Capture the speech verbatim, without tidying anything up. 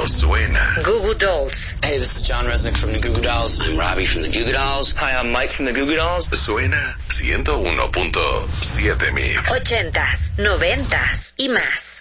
pero suena. Goo Goo Dolls. Hey, this is John Resnick from the Goo Goo Dolls. I'm Robbie from the Goo Goo Dolls. Hi, I'm Mike from the Goo Goo Dolls. Suena ciento uno punto siete Mix. Ochentas, noventas y más.